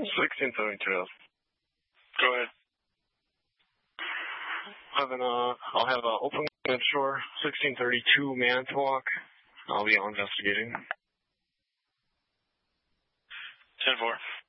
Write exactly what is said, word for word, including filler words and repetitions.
sixteen seventy-two. Go ahead. Having a, I'll have an open shore, sixteen thirty-two Manitowoc. I'll be investigating. ten four.